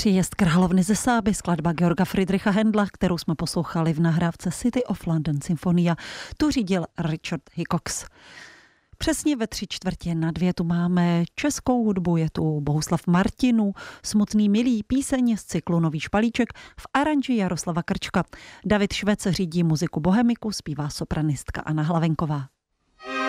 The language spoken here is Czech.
Příjezd královny ze Sáby, skladba Georga Friedricha Händla, kterou jsme poslouchali v nahrávce City of London Sinfonia, tu řídil Richard Hickox. Přesně ve 3:45 tu máme českou hudbu, je tu Bohuslav Martinů, Smutný milý, píseň z cyklu Nový špalíček v aranži Jaroslava Krčka. David Švec řídí muziku Bohemiku, zpívá sopranistka Anna Hlavenková.